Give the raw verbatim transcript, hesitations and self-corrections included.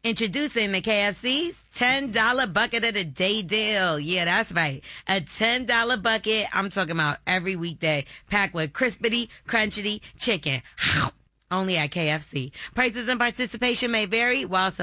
Introducing the K F C's ten dollar bucket of the day deal. Yeah, that's right. A ten dollar bucket. I'm talking about every weekday. Packed with crispity, crunchy chicken. Only at K F C. Prices and participation may vary while